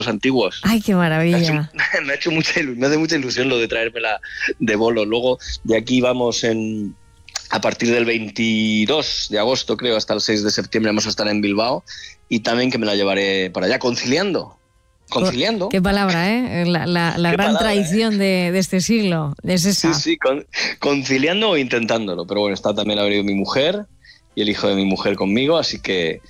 antiguos. ¡Ay, qué maravilla! Me hace mucha ilusión lo de traérmela de bolo. Luego de aquí vamos a partir del 22 de agosto, creo, hasta el 6 de septiembre vamos a estar en Bilbao, y también que me la llevaré para allá, conciliando. Qué palabra, ¿eh? La gran palabra, tradición de este siglo, es esa. Sí, conciliando o intentándolo. Pero bueno, está también ha venido mi mujer y el hijo de mi mujer conmigo, así que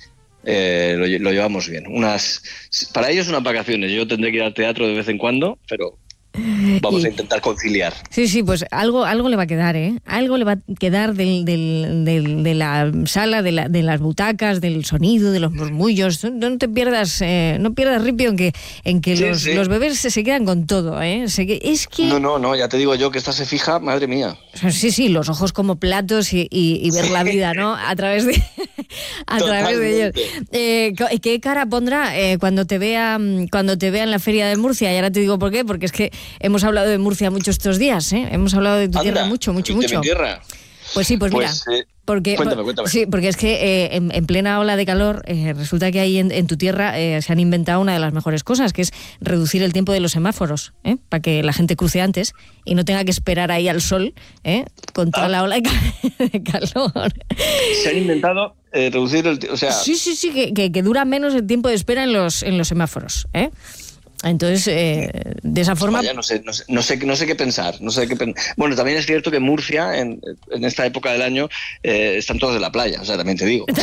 lo llevamos bien. Para ellos unas vacaciones. Yo tendré que ir al teatro de vez en cuando, pero vamos a intentar conciliar. Sí, pues algo le va a quedar, ¿eh? Algo le va a quedar de la sala, de las butacas, del sonido, de los murmullos. No te pierdas, no pierdas ripio en que los bebés se quedan con todo, ¿eh? Es que... No, ya te digo yo que esta se fija, madre mía. Sí, los ojos como platos y ver la vida, ¿no? A través de ellos. ¿Qué cara pondrá cuando te vea en la Feria de Murcia? Y ahora te digo por qué, porque es que hemos hablado de Murcia mucho estos días, ¿eh? Hemos hablado de tu tierra mucho. ¿De mi tierra? Pues sí, pues mira, cuéntame. Sí, porque es que en plena ola de calor resulta que ahí en tu tierra se han inventado una de las mejores cosas, que es reducir el tiempo de los semáforos, para que la gente cruce antes y no tenga que esperar ahí al sol, con toda la ola de calor. Se han inventado reducir el tiempo, o sea... Sí, que dura menos el tiempo de espera en los semáforos, Entonces, de esa forma... Vaya, no sé qué pensar. Bueno, también es cierto que Murcia, en esta época del año, están todos de la playa. O sea, también te digo.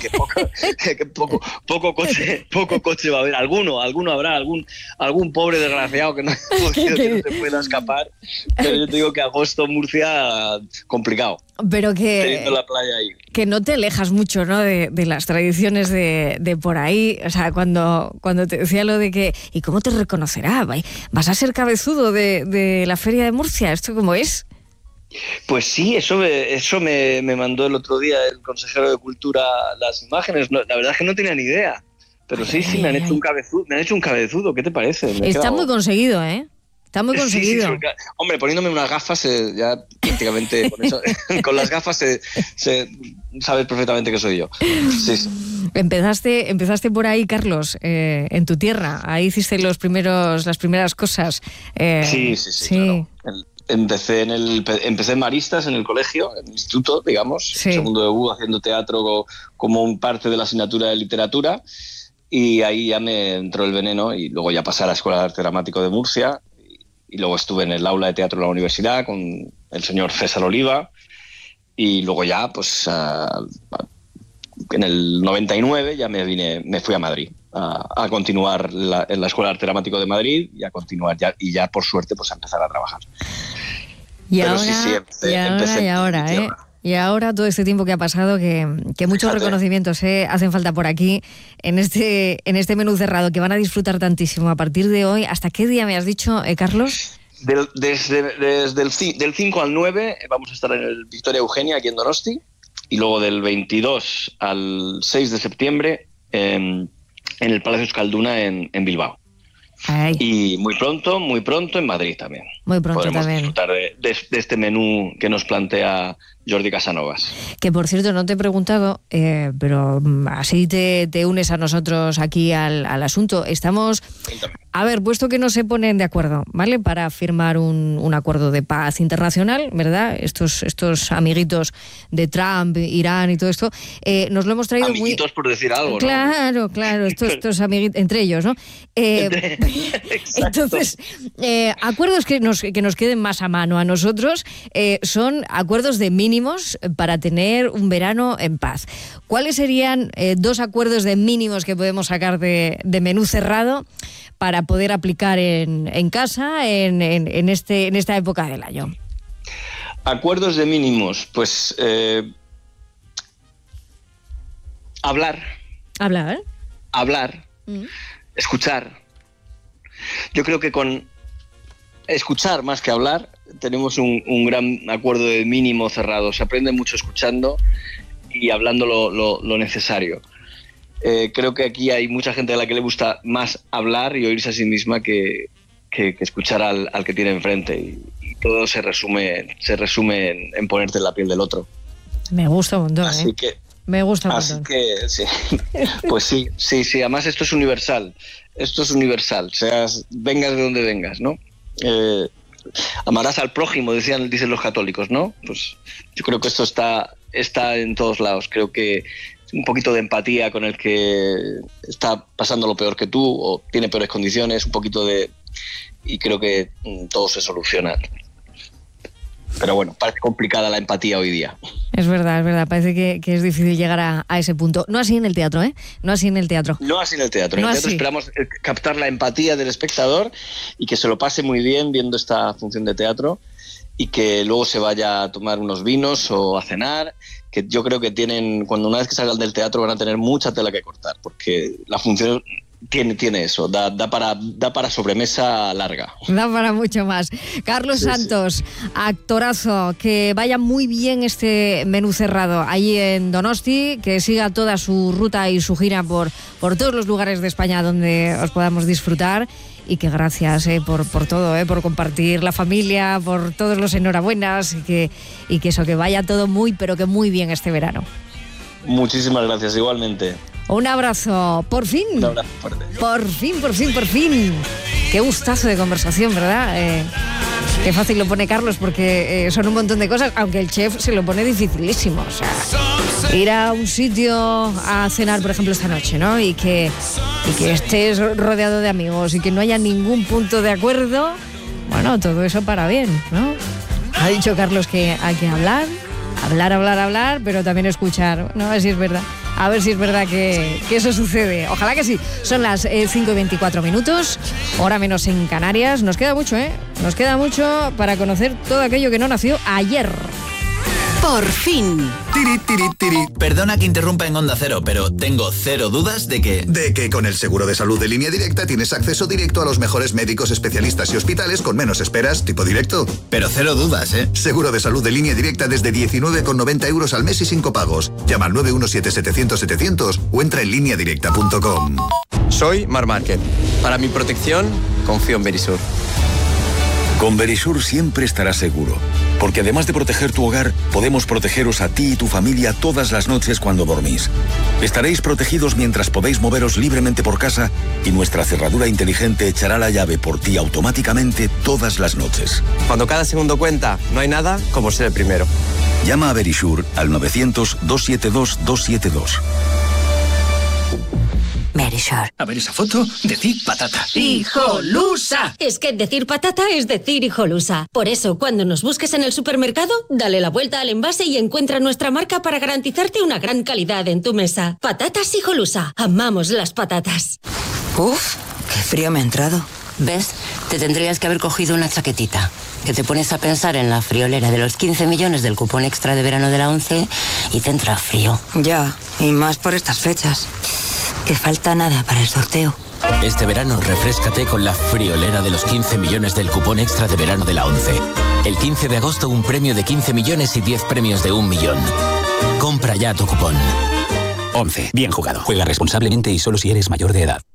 que poco coche va a haber. Alguno habrá, algún pobre desgraciado que no se pueda escapar. Pero yo te digo que agosto, Murcia, complicado. Pero teniendo la playa ahí. Que no te alejas mucho, ¿no? de las tradiciones de por ahí. O sea, cuando te decía lo de que... ¿Y cómo te reconocerá? ¿Vas a ser cabezudo de la Feria de Murcia? ¿Esto cómo es? Pues sí, eso me mandó el otro día el consejero de Cultura las imágenes. La verdad es que no tenía ni idea. Pero sí, me han hecho un cabezudo. ¿Qué te parece? Está muy conseguido, ¿eh? Está muy conseguido. Sí, hombre, poniéndome unas gafas, ya prácticamente con eso, con las gafas se sabes perfectamente que soy yo. Sí. Empezaste por ahí, Carlos, en tu tierra. Ahí hiciste las primeras cosas. Sí. Claro. Empecé en Maristas, en el colegio, en el instituto, digamos, segundo de U, haciendo teatro como parte de la asignatura de literatura, y ahí ya me entró el veneno y luego ya pasé a la Escuela de Arte Dramático de Murcia. Y luego estuve en el aula de teatro de la universidad con el señor César Oliva, y luego ya, pues, en el 99 ya me fui a Madrid a continuar en la Escuela de Arte Dramático de Madrid y ya por suerte pues a empezar a trabajar. Y ahora todo este tiempo que ha pasado, que muchos reconocimientos hacen falta por aquí en este menú cerrado, que van a disfrutar tantísimo a partir de hoy. ¿Hasta qué día me has dicho, Carlos? Desde del 5 al 9 vamos a estar en el Victoria Eugenia, aquí en Donosti, y luego del 22 al 6 de septiembre en el Palacio Euskalduna en Bilbao. Ay. Y muy pronto en Madrid también. Muy pronto podremos también disfrutar de este menú que nos plantea Jordi Casanovas. Que por cierto no te he preguntado, pero así te unes a nosotros aquí al asunto. Estamos, a ver, puesto que no se ponen de acuerdo, ¿vale? Para firmar un acuerdo de paz internacional, ¿verdad? Estos amiguitos de Trump, Irán y todo esto, nos lo hemos traído amiguitos por decir algo, ¿no? Claro, estos amiguitos, entre ellos, ¿no? Entonces, acuerdos que nos queden más a mano a nosotros son acuerdos de mínimos para tener un verano en paz. ¿Cuáles serían dos acuerdos de mínimos que podemos sacar de menú cerrado para poder aplicar en casa en esta época del año? Acuerdos de mínimos, pues hablar, escuchar. Yo creo que con escuchar más que hablar tenemos un gran acuerdo de mínimo cerrado. Se aprende mucho escuchando y hablando lo necesario. Creo que aquí hay mucha gente a la que le gusta más hablar y oírse a sí misma que escuchar al que tiene enfrente, y todo se resume en ponerte en la piel del otro. Me gusta un montón, Así que Me gusta mucho. Así que, sí. Pues sí. Además, esto es universal. Vengas de donde vengas, ¿no? Amarás al prójimo, dicen los católicos, ¿no? Pues yo creo que esto está en todos lados. Creo que un poquito de empatía con el que está pasando lo peor que tú o tiene peores condiciones, un poquito de... Y creo que todo se soluciona. Pero bueno, parece complicada la empatía hoy día. Es verdad, parece que es difícil llegar a ese punto. No así en el teatro, ¿eh? No así en el teatro. En el teatro esperamos captar la empatía del espectador y que se lo pase muy bien viendo esta función de teatro y que luego se vaya a tomar unos vinos o a cenar, que yo creo que cuando una vez que salgan del teatro van a tener mucha tela que cortar, porque la función... Tiene eso, da para sobremesa larga. Da para mucho más. Carlos Santos, actorazo, que vaya muy bien este menú cerrado allí en Donosti, que siga toda su ruta y su gira por todos los lugares de España donde os podamos disfrutar. Y que gracias por todo, por compartir la familia, por todos los enhorabuenas y que eso, que vaya todo muy, pero que muy bien este verano. Muchísimas gracias, igualmente. Un abrazo, por fin. Un abrazo fuerte. Por fin. Qué gustazo de conversación, ¿verdad? Qué fácil lo pone Carlos porque son un montón de cosas, aunque el chef se lo pone dificilísimo. O sea, ir a un sitio a cenar, por ejemplo, esta noche, ¿no? Y que estés rodeado de amigos y que no haya ningún punto de acuerdo, bueno, todo eso para bien, ¿no? Ha dicho Carlos que hay que hablar, pero también escuchar, ¿no? A ver si es verdad. A ver si es verdad que eso sucede. Ojalá que sí. Son las 5:24, hora menos en Canarias. Nos queda mucho, ¿eh? Nos queda mucho para conocer todo aquello que no nació ayer. Por fin. Tiri. Perdona que interrumpa en Onda Cero, pero tengo cero dudas de que con el seguro de salud de Línea Directa tienes acceso directo a los mejores médicos, especialistas y hospitales con menos esperas, tipo directo. Pero cero dudas, ¿eh? Seguro de salud de Línea Directa desde 19,90 € al mes y sin copagos. Llama al 917-700-700 o entra en lineadirecta.com. Soy Mar Márquez. Para mi protección, confío en Verisur. Con Verisur siempre estarás seguro, porque además de proteger tu hogar, podemos protegeros a ti y tu familia todas las noches cuando dormís. Estaréis protegidos mientras podéis moveros libremente por casa y nuestra cerradura inteligente echará la llave por ti automáticamente todas las noches. Cuando cada segundo cuenta, no hay nada como ser el primero. Llama a Verisur al 900-272-272. Verisur. A ver esa foto, decir patata. ¡Hijolusa! Es que decir patata es decir hijolusa. Por eso, cuando nos busques en el supermercado, dale la vuelta al envase y encuentra nuestra marca para garantizarte una gran calidad en tu mesa. Patatas Hijolusa. Amamos las patatas. Uf, qué frío me ha entrado. ¿Ves? Te tendrías que haber cogido una chaquetita. Que te pones a pensar en la friolera de los 15 millones del cupón extra de verano de la 11 y te entra frío. Ya, y más por estas fechas. Que falta nada para el sorteo. Este verano refréscate con la friolera de los 15 millones del cupón extra de verano de la 11. El 15 de agosto un premio de 15 millones y 10 premios de 1 millón. Compra ya tu cupón. 11. Bien jugado. Juega responsablemente y solo si eres mayor de edad.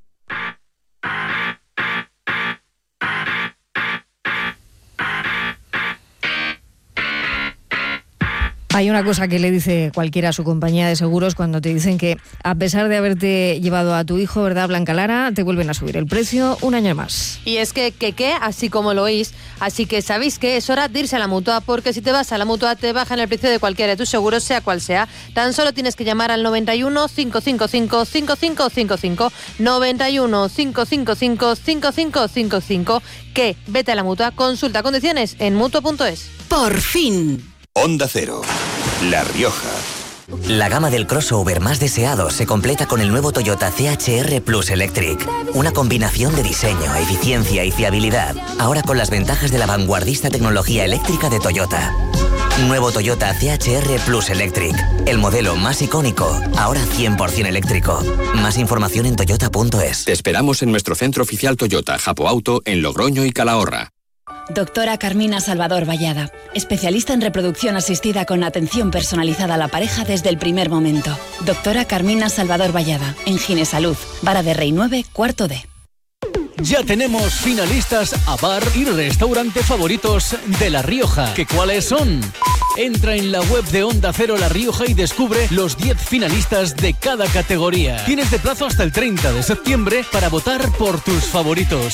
Hay una cosa que le dice cualquiera a su compañía de seguros cuando te dicen que a pesar de haberte llevado a tu hijo, ¿verdad, Blanca Lara? Te vuelven a subir el precio un año más. Y es que, así como lo oís, así que sabéis que es hora de irse a la Mutua, porque si te vas a la Mutua te bajan el precio de cualquiera de tus seguros, sea cual sea. Tan solo tienes que llamar al 91 555 5555, 91 555 5555, que vete a la Mutua, consulta condiciones en mutua.es. Por fin. Onda Cero, La Rioja. La gama del crossover más deseado se completa con el nuevo Toyota CHR Plus Electric. Una combinación de diseño, eficiencia y fiabilidad. Ahora con las ventajas de la vanguardista tecnología eléctrica de Toyota. Nuevo Toyota CHR Plus Electric. El modelo más icónico, ahora 100% eléctrico. Más información en toyota.es. Te esperamos en nuestro centro oficial Toyota, Japo Auto, en Logroño y Calahorra. Doctora Carmina Salvador Vallada, especialista en reproducción asistida con atención personalizada a la pareja desde el primer momento. Doctora Carmina Salvador Vallada, en Ginesalud, Vara de Rey 9, cuarto D. Ya tenemos finalistas a bar y restaurante favoritos de La Rioja. ¿Qué cuáles son? Entra en la web de Onda Cero La Rioja y descubre los 10 finalistas de cada categoría. Tienes de plazo hasta el 30 de septiembre para votar por tus favoritos.